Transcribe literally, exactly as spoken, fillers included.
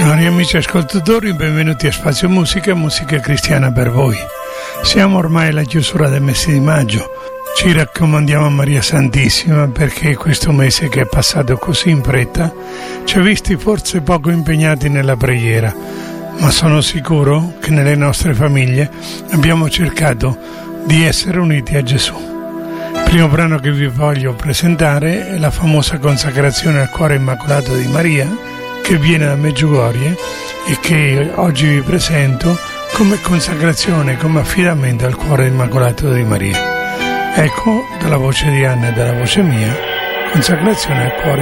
Cari amici ascoltatori, benvenuti a Spazio Musica, musica cristiana per voi. Siamo ormai alla chiusura del mese di maggio. Ci raccomandiamo a Maria Santissima perché questo mese che è passato così in fretta ci ha visti forse poco impegnati nella preghiera, ma sono sicuro che nelle nostre famiglie abbiamo cercato di essere uniti a Gesù. Il primo brano che vi voglio presentare è la famosa consacrazione al cuore immacolato di Maria, che viene da Medjugorje e che oggi vi presento come consacrazione, come affidamento al cuore immacolato di Maria. Ecco, dalla voce di Anna e dalla voce mia, consacrazione al cuore